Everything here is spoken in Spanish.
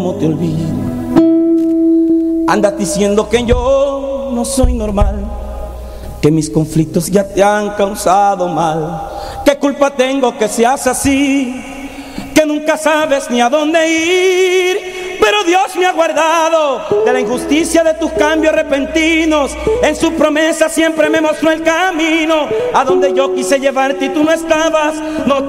¿Cómo te olvido? Andas diciendo que yo no soy normal, que mis conflictos ya te han causado mal. ¿Qué culpa tengo que seas así? Que nunca sabes ni a dónde ir. Pero Dios me ha guardado de la injusticia de tus cambios repentinos. En su promesa siempre me mostró el camino a donde yo quise llevarte y tú no estabas. No te